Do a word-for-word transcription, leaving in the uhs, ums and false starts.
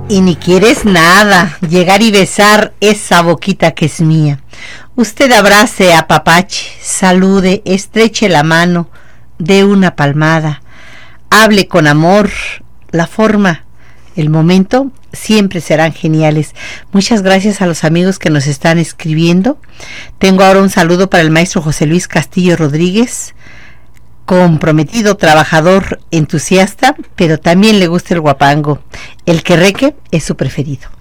Y ni quieres nada, llegar y besar esa boquita que es mía. Usted abrace, apapache, salude, estreche la mano, dé una palmada, hable con amor, la forma, el momento siempre serán geniales. Muchas gracias a los amigos que nos están escribiendo. Tengo ahora un saludo para el maestro José Luis Castillo Rodríguez, comprometido, trabajador, entusiasta, pero también le gusta el guapango. El querreque es su preferido.